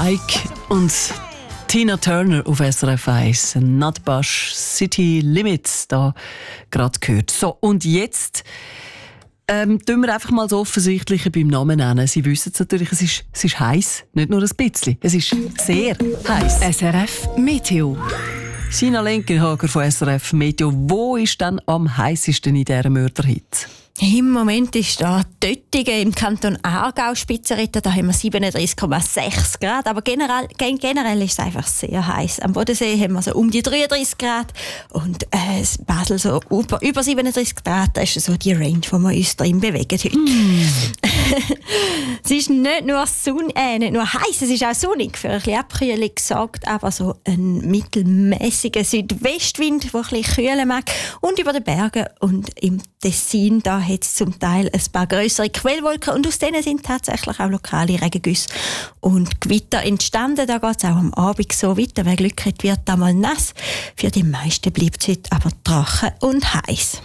Ike und Tina Turner auf SRF 1. Nutbush City Limits, da gerade gehört. So, und jetzt tun wir einfach mal das Offensichtliche beim Namen nennen. Sie wissen es natürlich, es ist heiß, nicht nur ein bisschen. Es ist sehr heiß. SRF Meteo. Sina Lenkenhager von SRF Meteo. Wo ist denn am heißesten in dieser Mörderhitze? Im Moment ist da Töttingen im Kanton Aargau Spitzenreiter, da haben wir 37,6 Grad. Aber generell ist es einfach sehr heiß. Am Bodensee haben wir so um die 33 Grad und Basel so über 37 Grad. Das ist so die Range, wo wir uns drin bewegen heute. Es ist nicht nur heiß, es ist auch sonnig. Für ein bisschen Abkühlung gesorgt, aber so ein mittelmäßiger Südwestwind, der ein bisschen kühlen mag. Und über den Bergen und im Tessin, da hat es zum Teil ein paar grössere Quellwolken und aus denen sind tatsächlich auch lokale Regengüsse und Gewitter entstanden. Da geht es auch am Abend so weiter. Wer Glück hat, wird da mal nass. Für die meisten bleibt es heute aber trocken und heiß.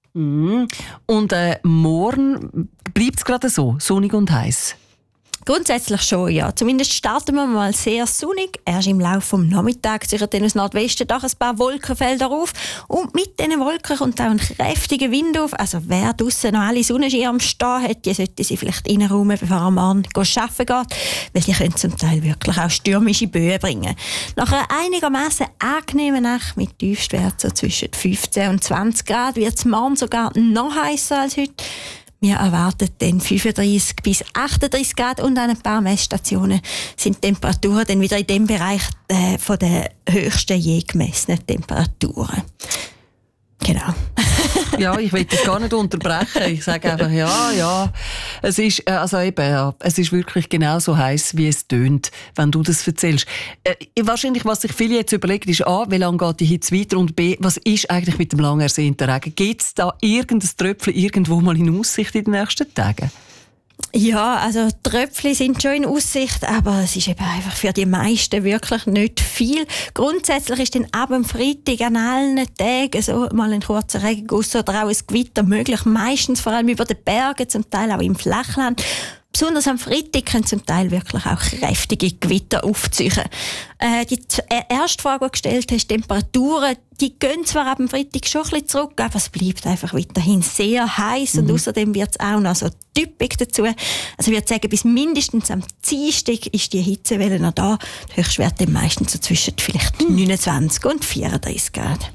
Und morgen bleibt es gerade so, sonnig und heiß? Grundsätzlich schon, ja. Zumindest starten wir mal sehr sonnig. Erst im Laufe des Nachmittags ziehen dann aus Nordwesten doch ein paar Wolkenfelder auf. Und mit diesen Wolken kommt auch ein kräftiger Wind auf. Also wer draussen noch alle Sonnenschirme stehen hat, die sollte sie vielleicht reinräumen, bevor er morgen arbeiten geht. Weil die können zum Teil wirklich auch stürmische Böen bringen. Nach einer einigermaßen angenehmen Nacht mit Tiefstwert so zwischen 15 und 20 Grad wird es morgen sogar noch heißer als heute. Wir erwarten dann 35 bis 38 Grad und an ein paar Messstationen sind die Temperaturen dann wieder in dem Bereich von der höchsten je gemessenen Temperaturen. Genau. Ja, ich will das gar nicht unterbrechen. Ich sage einfach, ja. Es ist, es ist wirklich genau so heiß, wie es tönt, wenn du das erzählst. Wahrscheinlich, was sich viele jetzt überlegen, ist A, wie lange geht die Hitze weiter und B, was ist eigentlich mit dem lang ersehnten Regen? Gibt es da irgendein Tröpfchen irgendwo mal in Aussicht in den nächsten Tagen? Ja, also Tröpfchen sind schon in Aussicht, aber es ist eben einfach für die meisten wirklich nicht viel. Grundsätzlich ist dann ab dem Freitag an allen Tagen so mal ein kurzer Regenguss oder auch ein Gewitter möglich. Meistens vor allem über den Bergen, zum Teil auch im Flachland. Besonders am Freitag können zum Teil wirklich auch kräftige Gewitter aufziehen. Die erste Frage, die du gestellt hast, Temperaturen, die gehen zwar ab dem Freitag schon ein bisschen zurück, aber es bleibt einfach weiterhin sehr heiß und außerdem wird es auch noch so typisch dazu. Also ich würde sagen, bis mindestens am Dienstag ist die Hitzewelle noch da. Die Höchstwerte meistens so zwischen vielleicht 29 und 34 Grad.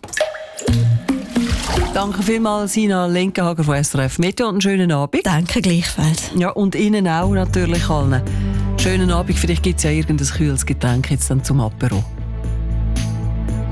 Danke vielmals, Sina Lenkenhager von SRF Meteo und einen schönen Abend. Danke gleichfalls. Ja, und Ihnen auch natürlich allen. Schönen Abend, vielleicht gibt es ja irgendein kühles Getränk jetzt dann zum Apero.